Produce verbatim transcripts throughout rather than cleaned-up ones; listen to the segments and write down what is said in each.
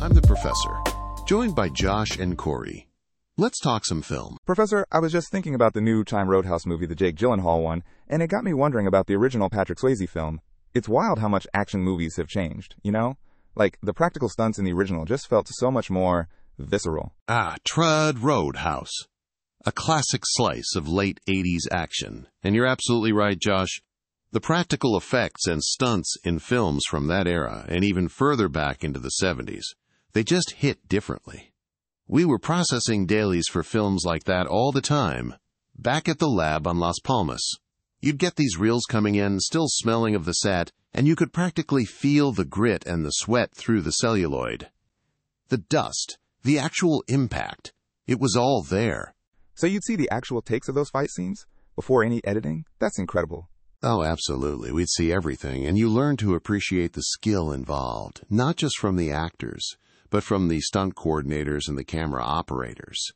I'm the professor, joined by Josh and Corey. Let's talk some film. Professor, I was just thinking about the new Time Roadhouse movie, the Jake Gyllenhaal one, and it got me wondering about the original Patrick Swayze film. It's wild how much action movies have changed, you know? Like, the practical stunts in the original just felt so much more visceral. Ah, Trud Roadhouse. A classic slice of late eighties action. And you're absolutely right, Josh. The practical effects and stunts in films from that era, and even further back into the seventies, they just hit differently. We were processing dailies for films like that all the time, back at the lab on Las Palmas. You'd get these reels coming in, still smelling of the set, and you could practically feel the grit and the sweat through the celluloid. The dust, the actual impact, it was all there. So you'd see the actual takes of those fight scenes before any editing? That's incredible. Oh, absolutely. We'd see everything, and you learn to appreciate the skill involved, not just from the actors, but from the stunt coordinators and the camera operators.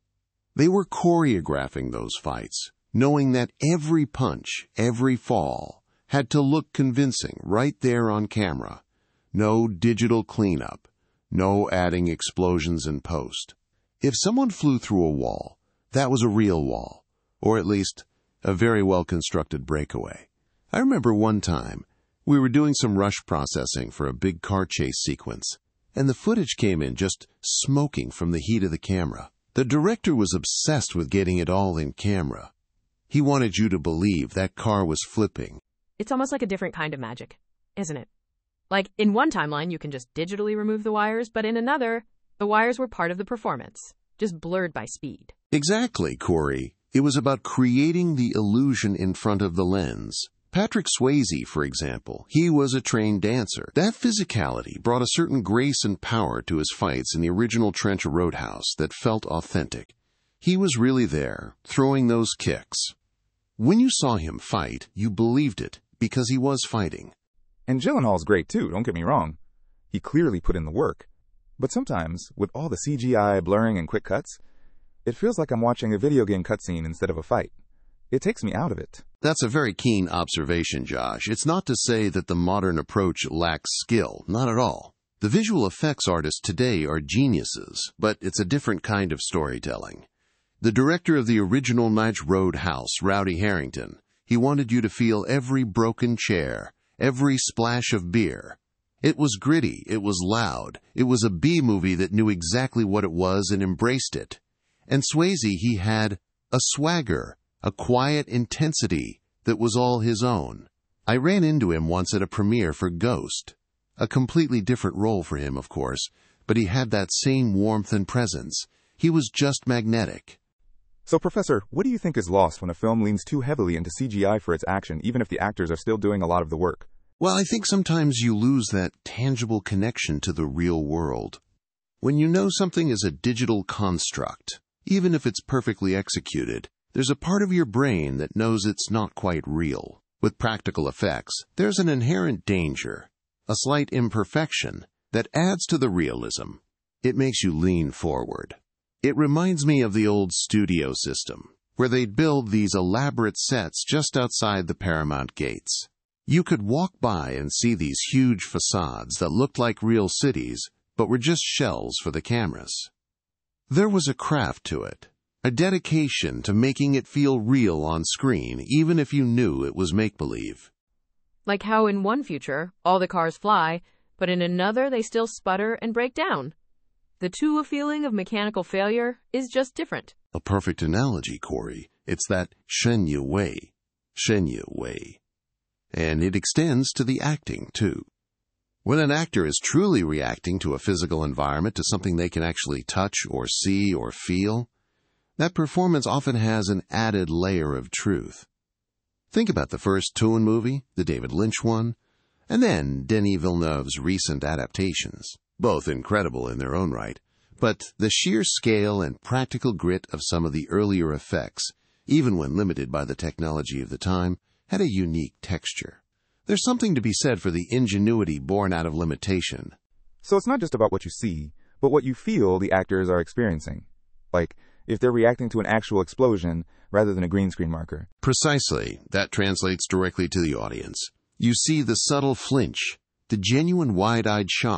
They were choreographing those fights, knowing that every punch, every fall, had to look convincing right there on camera. No digital cleanup, no adding explosions in post. If someone flew through a wall, that was a real wall, or at least a very well-constructed breakaway. I remember one time, we were doing some rush processing for a big car chase sequence, and the footage came in just smoking from the heat of the camera. The director was obsessed with getting it all in camera. He wanted you to believe that car was flipping. It's almost like a different kind of magic, isn't it? Like, in one timeline, you can just digitally remove the wires, but in another, the wires were part of the performance, just blurred by speed. Exactly, Corey. It was about creating the illusion in front of the lens. Patrick Swayze, for example, he was a trained dancer. That physicality brought a certain grace and power to his fights in the original Trench Roadhouse that felt authentic. He was really there, throwing those kicks. When you saw him fight, you believed it, because he was fighting. And Gyllenhaal's great too, don't get me wrong. He clearly put in the work. But sometimes, with all the C G I, blurring, and quick cuts, it feels like I'm watching a video game cutscene instead of a fight. It takes me out of it. That's a very keen observation, Josh. It's not to say that the modern approach lacks skill. Not at all. The visual effects artists today are geniuses, but it's a different kind of storytelling. The director of the original Night Roadhouse, Rowdy Herrington, he wanted you to feel every broken chair, every splash of beer. It was gritty, it was loud, it was a B-movie that knew exactly what it was and embraced it. And Swayze, he had a swagger, a quiet intensity that was all his own. I ran into him once at a premiere for Ghost. A completely different role for him, of course, but he had that same warmth and presence. He was just magnetic. So, Professor, what do you think is lost when a film leans too heavily into C G I for its action, even if the actors are still doing a lot of the work? Well, I think sometimes you lose that tangible connection to the real world. When you know something is a digital construct, even if it's perfectly executed, there's a part of your brain that knows it's not quite real. With practical effects, there's an inherent danger, a slight imperfection, that adds to the realism. It makes you lean forward. It reminds me of the old studio system, where they'd build these elaborate sets just outside the Paramount gates. You could walk by and see these huge facades that looked like real cities, but were just shells for the cameras. There was a craft to it, a dedication to making it feel real on screen, even if you knew it was make-believe. Like how in one future, all the cars fly, but in another they still sputter and break down. The two feeling of mechanical failure is just different. A perfect analogy, Corey. It's that Shenyu way. Shenyu way. And it extends to the acting, too. When an actor is truly reacting to a physical environment, to something they can actually touch or see or feel, that performance often has an added layer of truth. Think about the first Toon movie, the David Lynch one, and then Denis Villeneuve's recent adaptations, both incredible in their own right, but the sheer scale and practical grit of some of the earlier effects, even when limited by the technology of the time, had a unique texture. There's something to be said for the ingenuity born out of limitation. So it's not just about what you see, but what you feel the actors are experiencing. Like, if they're reacting to an actual explosion rather than a green screen marker. Precisely. That translates directly to the audience. You see the subtle flinch, the genuine wide-eyed shock,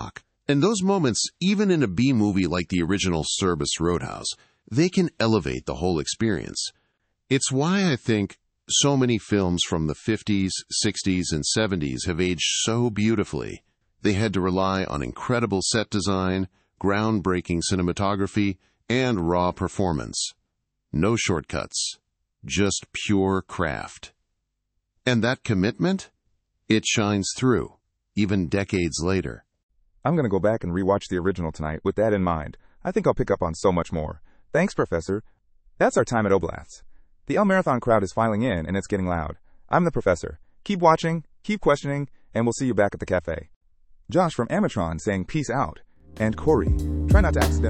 And those moments, even in a B movie like the original Service Roadhouse, they can elevate the whole experience. It's why I think so many films from the fifties, sixties, and seventies have aged so beautifully. They had to rely on incredible set design, groundbreaking cinematography, and raw performance. No shortcuts, just pure craft. And that commitment? It shines through, even decades later. I'm going to go back and rewatch the original tonight with that in mind. I think I'll pick up on so much more. Thanks, Professor. That's our time at Oblats. The El Marathon crowd is filing in, and it's getting loud. I'm the Professor. Keep watching, keep questioning, and we'll see you back at the cafe. Josh from Amatron saying peace out. And Corey, try not to accidentally